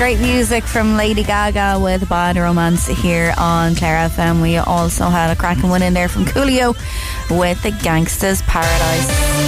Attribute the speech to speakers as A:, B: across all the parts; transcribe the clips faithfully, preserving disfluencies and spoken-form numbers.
A: Great music from Lady Gaga with Bad Romance here on Clare F M. We also had a cracking one in there from Coolio with The Gangsta's Paradise.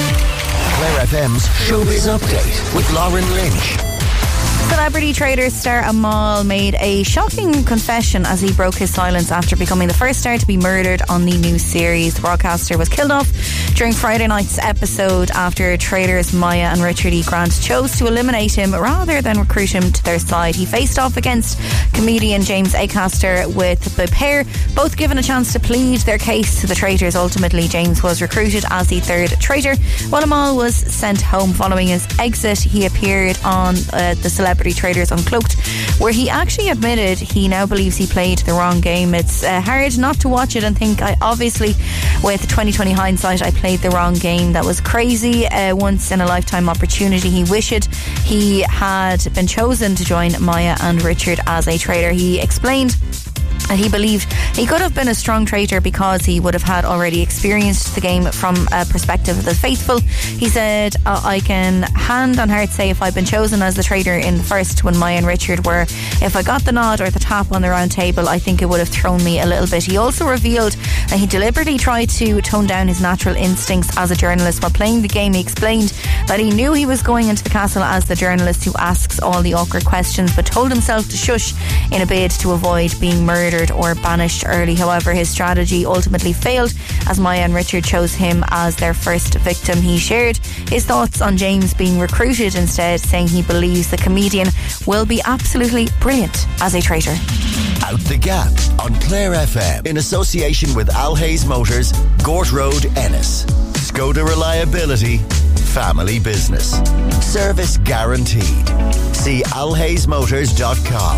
B: Clare F M's Showbiz Update with Lauren Lynch.
A: Celebrity trader star Amal made a shocking confession as he broke his silence after becoming the first star to be murdered on the new series. The broadcaster was killed off during Friday night's episode after traders Maya and Richard E. Grant chose to eliminate him rather than recruit him to their side. He faced off against comedian James Acaster, with the pair both given a chance to plead their case to the traitors. Ultimately, James was recruited as the third traitor, while Amal was sent home. Following his exit, he appeared on uh, the Celebrity Traders Uncloaked, where he actually admitted he now believes he played the wrong game. It's uh, hard not to watch it and think, I obviously, with twenty twenty hindsight, I played the wrong game. That was crazy. Uh, once in a lifetime opportunity. He wished he had been chosen to join Maya and Richard as a trader. He explained and he believed he could have been a strong traitor because he would have had already experienced the game from a perspective of the faithful. He said, uh, I can hand on heart say if I'd been chosen as the traitor in the first when Maya and Richard were, if I got the nod or the tap on the round table, I think it would have thrown me a little bit. He also revealed that he deliberately tried to tone down his natural instincts as a journalist while playing the game. He explained that he knew he was going into the castle as the journalist who asks all the awkward questions, but told himself to shush in a bid to avoid being murdered or banished early. However, his strategy ultimately failed as Maya and Richard chose him as their first victim. He shared his thoughts on James being recruited instead, saying he believes the comedian will be absolutely brilliant as a traitor.
B: Out the Gap on Clare F M in association with Alhays Motors, Gort Road, Ennis. Skoda reliability, family business. Service guaranteed. See alhays motors dot com.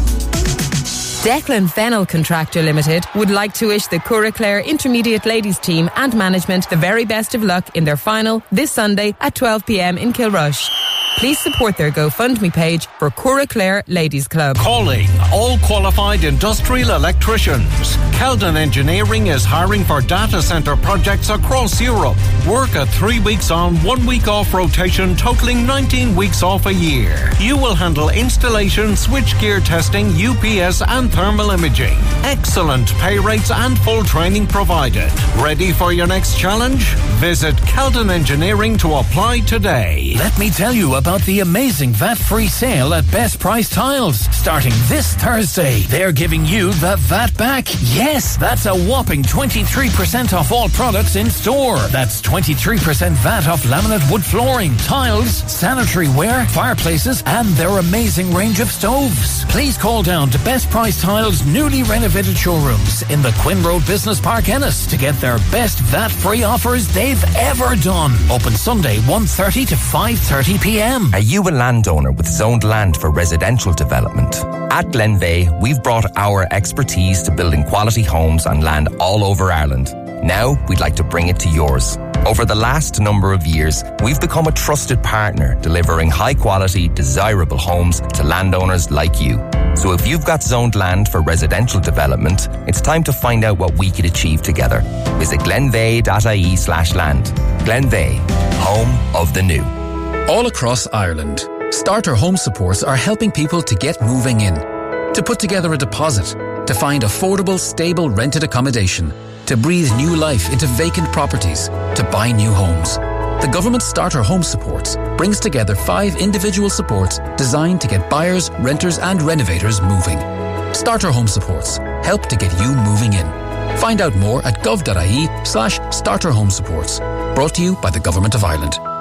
C: Declan Fennell Contractor Limited would like to wish the Cura Clare Intermediate Ladies team and management the very best of luck in their final this Sunday at twelve p m in Kilrush. Please support their GoFundMe page for Cura Clare Ladies Club.
D: Calling all qualified industrial electricians. Keldon Engineering is hiring for data centre projects across Europe. Work a three weeks on, one week off rotation, totaling nineteen weeks off a year. You will handle installation, switchgear testing, U P S and thermal imaging. Excellent pay rates and full training provided. Ready for your next challenge? Visit Keldon Engineering to apply today.
E: Let me tell you about the amazing V A T-free sale at Best Price Tiles. Starting this Thursday, they're giving you the V A T back. Yes, that's a whopping twenty-three percent off all products in store. That's twenty-three percent V A T off laminate wood flooring, tiles, sanitary ware, fireplaces, and their amazing range of stoves. Please call down to Best Price Tiles' newly renovated showrooms in the Quinn Road Business Park, Ennis, to get their best V A T-free offers they've ever done. Open Sunday, one thirty to five thirty p m.
F: Are you a landowner with zoned land for residential development? At Glenveigh, we've brought our expertise to building quality homes on land all over Ireland. Now, we'd like to bring it to yours. Over the last number of years, we've become a trusted partner, delivering high-quality, desirable homes to landowners like you. So if you've got zoned land for residential development, it's time to find out what we could achieve together. Visit glenveigh.ie slash land. Glenveigh, home of the new.
G: All across Ireland, Starter Home Supports are helping people to get moving in, to put together a deposit, to find affordable, stable rented accommodation, to breathe new life into vacant properties, to buy new homes. The government Starter Home Supports brings together five individual supports designed to get buyers, renters and renovators moving. Starter Home Supports help to get you moving in. Find out more at gov.ie slash starter home supports. Brought to you by the Government of Ireland.